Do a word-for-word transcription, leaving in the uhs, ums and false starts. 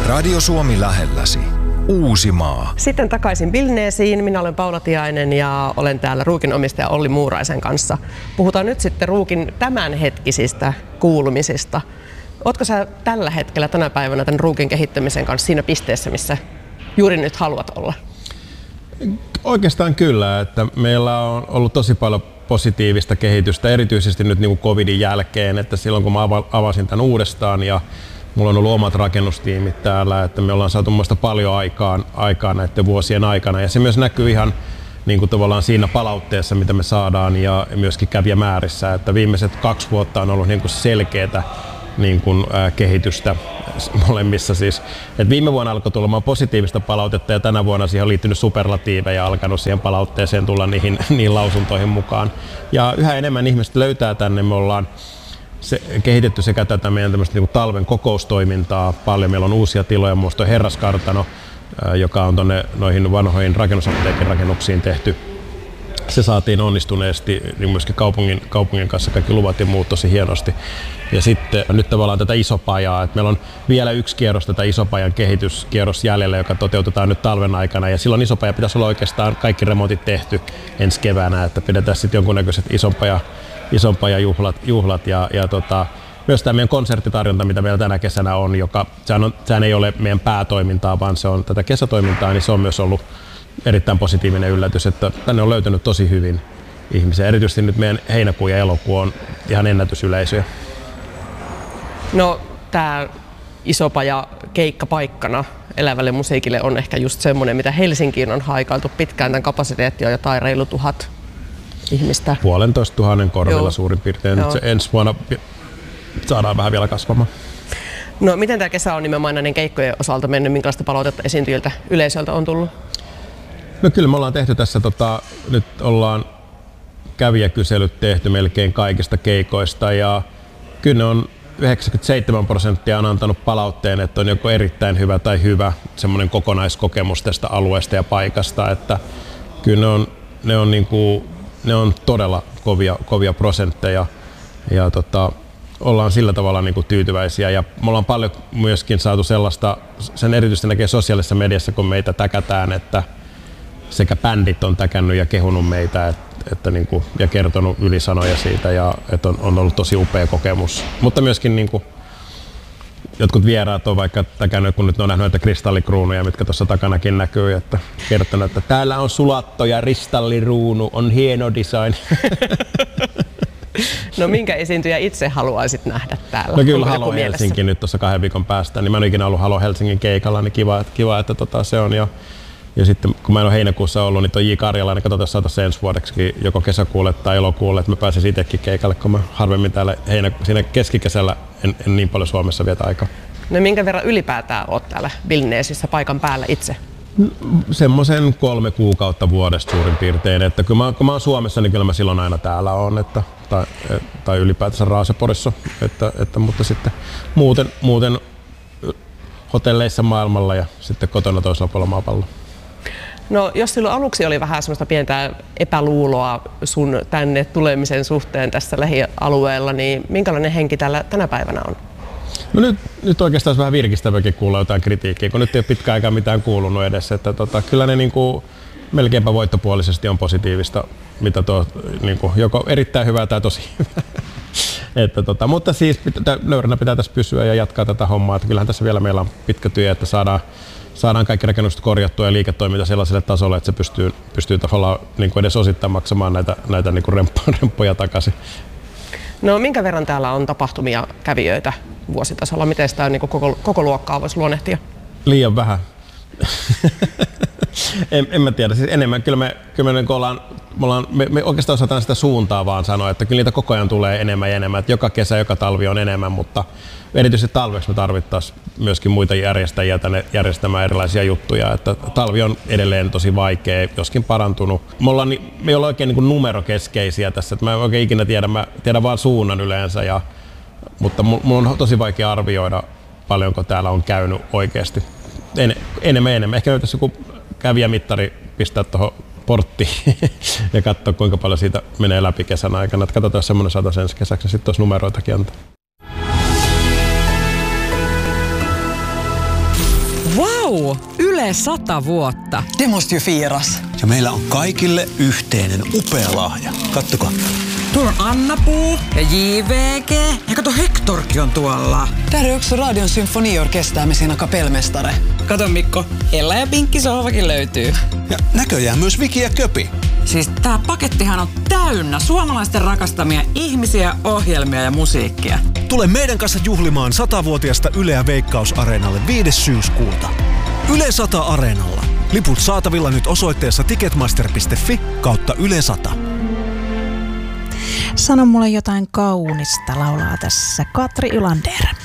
Radio Suomi lähelläsi. Uusimaa. Sitten takaisin Vilneesiin. Minä olen Paula Tiainen ja olen täällä Ruukin omistaja Olli Muuraisen kanssa. Puhutaan nyt sitten Ruukin tämänhetkisistä kuulumisista. Ootko sä tällä hetkellä tänä päivänä tämän Ruukin kehittämisen kanssa siinä pisteessä, missä juuri nyt haluat olla? Oikeastaan kyllä, että meillä on ollut tosi paljon positiivista kehitystä, erityisesti nyt niin kuin covidin jälkeen, että silloin kun mä avasin tämän uudestaan ja mulla on ollut omat rakennustiimit täällä, että me ollaan saatu muista paljon aikaan, aikaan näiden vuosien aikana ja se myös näkyy ihan niin kuin tavallaan siinä palautteessa, mitä me saadaan ja myöskin kävijämäärissä, että viimeiset kaksi vuotta on ollut niin kuin selkeätä niin kuin, ää, kehitystä molemmissa siis. Et viime vuonna alkoi tulemaan positiivista palautetta ja tänä vuonna siihen on liittynyt superlatiiveja ja alkanut siihen palautteeseen tulla niihin, niihin lausuntoihin mukaan. Ja yhä enemmän ihmiset löytää tänne, me ollaan se, kehitetty sekä tätä meidän tämmöistä niin kuin talven kokoustoimintaa paljon. Meillä on uusia tiloja, muun muassa Herraskartano, ää, joka on tuonne noihin vanhoihin rakennusapteekin rakennuksiin tehty. Se saatiin onnistuneesti niin myöskin kaupungin, kaupungin kanssa, kaikki luvat ja muut tosi hienosti. Ja sitten nyt tavallaan tätä isopajaa, että meillä on vielä yksi kierros tätä isopajan kehityskierros jäljellä, joka toteutetaan nyt talven aikana. Ja silloin isopaja pitäisi olla oikeastaan kaikki remontit tehty ensi keväänä, että pidetään sitten jonkunnäköiset isompaja, isompaja juhlat, juhlat ja, ja tota, myös tämä meidän konserttitarjonta, mitä meillä tänä kesänä on, joka sehän, on, sehän ei ole meidän päätoimintaa, vaan se on tätä kesätoimintaa, niin se on myös ollut erittäin positiivinen yllätys, että tänne on löytynyt tosi hyvin ihmisiä. Erityisesti nyt meidän heinäkuu ja elokuu on ihan ennätysyleisöjä. No, tämä isopaja keikkapaikkana elävälle musiikille on ehkä just semmoinen, mitä Helsinkiin on haikailtu pitkään. Tämän kapasiteetti on jotain reilu tuhat ihmistä. Puolentoista tuhannen korvilla Joo. suurin piirtein. Nyt se ensi vuonna saadaan vähän vielä kasvamaan. No, miten tämä kesä on nimenomaan näiden keikkojen osalta mennyt? Minkälaista palautetta esiintyjiltä, yleisöltä on tullut? No kyllä me ollaan tehty tässä, tota, nyt ollaan kävijäkyselyt tehty melkein kaikista keikoista ja kyllä ne on yhdeksänkymmentäseitsemän prosenttia on antanut palautteen, että on joko erittäin hyvä tai hyvä semmoinen kokonaiskokemus tästä alueesta ja paikasta, että kyllä ne on, ne on, niin kuin, ne on todella kovia, kovia prosentteja ja tota, ollaan sillä tavalla niin kuin tyytyväisiä ja me ollaan paljon myöskin saatu sellaista, sen erityisesti näkee sosiaalisessa mediassa, kun meitä täkätään, että sekä bändit on täkännyt ja kehunut meitä että, että niin kuin, ja kertonut ylisanoja siitä ja että on, on ollut tosi upea kokemus. Mutta myöskin niin kuin, jotkut vieraat on vaikka täkännyt, kun nyt ne on nähnyt näitä kristallikruunuja, mitkä tuossa takanakin näkyy, että kertonut, että täällä on sulatto ja kristalliruunu, on hieno design. No minkä esiintyjä itse haluaisit nähdä täällä? No kyllä Halo Helsinki nyt tuossa kahden viikon päästä, niin mä en ole ikinä ollut Halo Helsingin keikalla, niin kiva, että, kiva, että tota, se on jo. Ja sitten kun mä en ole heinäkuussa ollut, niin toi J. Karjalainen, katsotaan jos saataisiin ensi vuodeksi joko kesäkuulle tai elokuulle, että mä pääsisin itsekin keikalle, kun mä harvemmin täällä heinä, siinä keskikesällä en, en niin paljon Suomessa vietä aikaa. No minkä verran ylipäätään oot täällä Vilneesissä paikan päällä itse? Semmoisen kolme kuukautta vuodesta suurin piirtein, että kun mä, kun mä oon Suomessa, niin kyllä mä silloin aina täällä oon, että, tai, tai ylipäätänsä Raaseporissa, että, että, mutta sitten muuten, muuten hotelleissa maailmalla ja sitten kotona toisella puolella maapalloa. No jos silloin aluksi oli vähän semmoista pientä epäluuloa sun tänne tulemisen suhteen tässä lähialueella, niin minkälainen henki täällä tänä päivänä on? No nyt, nyt oikeastaan olisi vähän virkistäväkin kuulla jotain kritiikkiä, kun nyt ei ole pitkään aikaa mitään kuulunut edes. Että tota, kyllä ne niin kuin melkeinpä voittopuolisesti on positiivista, mitä tuo, niin kuin, joko erittäin hyvää tai tosi hyvää. Että tota, mutta siis pitä, nöyränä pitää tässä pysyä ja jatkaa tätä hommaa. Että kyllähän tässä vielä meillä on pitkä työ, että saadaan, saadaan kaikki rakennukset korjattua ja liiketoiminta sellaiselle tasolle, että se pystyy, pystyy tavallaan niin kuin edes osittain maksamaan näitä, näitä niin kuin remppoja takaisin. No minkä verran täällä on tapahtumia kävijöitä vuositasolla? Miten sitä niin kuin koko, koko luokkaa voisi luonnehtia? Liian vähän. en, en mä tiedä, siis enemmän. Kyllä me, kyllä me, niin ollaan, me, ollaan, me, me oikeastaan osataan sitä suuntaa vaan sanoa, että kyllä niitä koko ajan tulee enemmän ja enemmän. Että joka kesä, joka talvi on enemmän, mutta erityisesti talveksi me tarvittaisiin myöskin muita järjestäjiä tänne järjestämään erilaisia juttuja. Että talvi on edelleen tosi vaikea, joskin parantunut. Me ollaan, me ei olla oikein niin kuin numerokeskeisiä tässä, että mä en oikein ikinä tiedä, mä tiedän vaan suunnan yleensä, ja, mutta mulla on tosi vaikea arvioida, paljonko täällä on käynyt oikeasti. En, enemmän enemmän. Ehkä nyt joku kävijämittari pistää tuohon porttiin ja katsoa, kuinka paljon siitä menee läpi kesän aikana. Että katsotaan, jos semmoinen saataisiin ensi kesäksi ja sitten tuossa numeroitakin antaa. Wow! Yle sata vuotta. Det måste ju firas. Ja meillä on kaikille yhteinen upea lahja. Kattokaa. Tuolla on Anna-Puu ja J V G. Ja kato, Hektorkin on tuolla. Där är också Radion symfoniorkester med sina kapellmästare. Kato Mikko, Ella ja Pinkki sohvakin löytyy. Ja näköjään myös Viki ja Köpi. Siis tää pakettihan on täynnä suomalaisten rakastamia ihmisiä, ohjelmia ja musiikkia. Tule meidän kanssa juhlimaan satavuotiasta Yleä Veikkaus-areenalle viides syyskuuta. Yle sata Areenalla. Liput saatavilla nyt osoitteessa ticketmaster piste fi kautta Yle sata. Sano mulle jotain kaunista, laulaa tässä Katri Ylander.